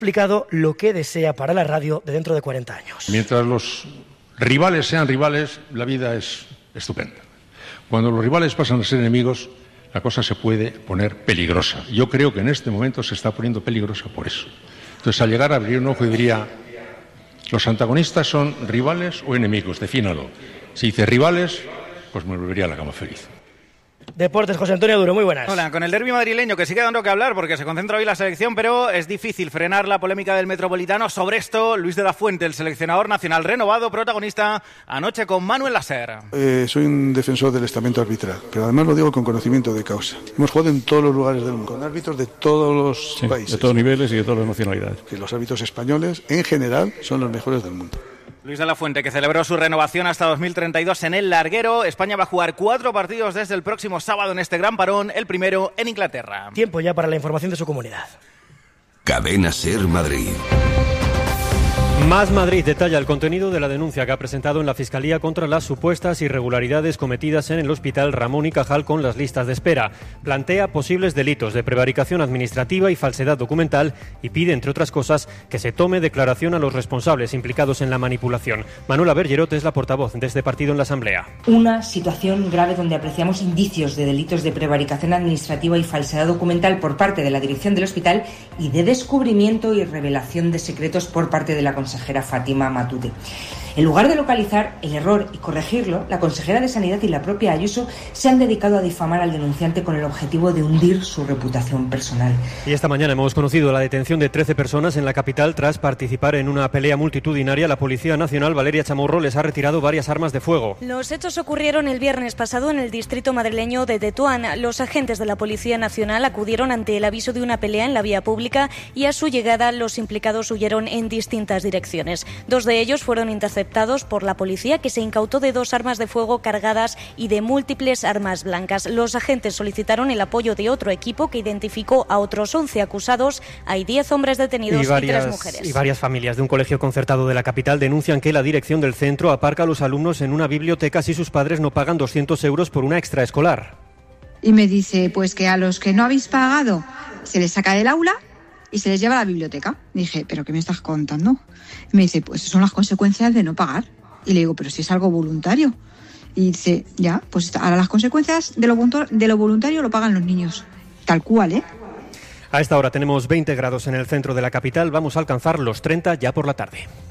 explicado lo que desea para la radio de dentro de 40 años. Mientras los rivales sean rivales, la vida es estupenda. Cuando los rivales pasan a ser enemigos, la cosa se puede poner peligrosa. Yo creo que en este momento se está poniendo peligrosa por eso. Entonces, al llegar a abrir un ojo y diría, ¿los antagonistas son rivales o enemigos? Defínalo. Si dice rivales, pues me volvería a la cama feliz. Deportes, José Antonio Duro, muy buenas. Hola, con el derbi madrileño que sigue dando que hablar porque se concentra hoy la selección, pero es difícil frenar la polémica del Metropolitano. Sobre esto, Luis de la Fuente, el seleccionador nacional renovado, protagonista anoche con Manuel Lasser. Soy un defensor del estamento arbitral, pero además lo digo con conocimiento de causa. Hemos jugado en todos los lugares del mundo, con árbitros de todos los países. De todos niveles y de todas las nacionalidades. Que los árbitros españoles, en general, son los mejores del mundo. Luis de la Fuente, que celebró su renovación hasta 2032 en el Larguero. España va a jugar 4 partidos desde el próximo sábado en este gran parón, el primero en Inglaterra. Tiempo ya para la información de su comunidad. Cadena SER Madrid. Más Madrid detalla el contenido de la denuncia que ha presentado en la Fiscalía contra las supuestas irregularidades cometidas en el Hospital Ramón y Cajal con las listas de espera. Plantea posibles delitos de prevaricación administrativa y falsedad documental y pide, entre otras cosas, que se tome declaración a los responsables implicados en la manipulación. Manuela Bergerot es la portavoz de este partido en la Asamblea. Una situación grave donde apreciamos indicios de delitos de prevaricación administrativa y falsedad documental por parte de la dirección del hospital y de descubrimiento y revelación de secretos por parte de la consejera Fátima Matute. En lugar de localizar el error y corregirlo, la consejera de Sanidad y la propia Ayuso se han dedicado a difamar al denunciante con el objetivo de hundir su reputación personal. Y esta mañana hemos conocido la detención de 13 personas en la capital tras participar en una pelea multitudinaria. La Policía Nacional, Valeria Chamorro, les ha retirado varias armas de fuego. Los hechos ocurrieron el viernes pasado en el distrito madrileño de Tetuán. Los agentes de la Policía Nacional acudieron ante el aviso de una pelea en la vía pública y a su llegada los implicados huyeron en distintas direcciones. 2 de ellos fueron interceptados por la policía, que se incautó de 2 armas de fuego cargadas y de múltiples armas blancas. Los agentes solicitaron el apoyo de otro equipo que identificó a otros 11 acusados. Hay 10 hombres detenidos y 3 mujeres. Y varias familias de un colegio concertado de la capital denuncian que la dirección del centro aparca a los alumnos en una biblioteca si sus padres no pagan 200 euros por una extraescolar. Y me dice, pues que a los que no habéis pagado se les saca del aula y se les lleva a la biblioteca. Dije, ¿pero qué me estás contando? Y me dice, pues son las consecuencias de no pagar. Y le digo, pero si es algo voluntario. Y dice, ya, pues ahora las consecuencias de lo voluntario lo pagan los niños. Tal cual, ¿eh? A esta hora tenemos 20 grados en el centro de la capital. Vamos a alcanzar los 30 ya por la tarde.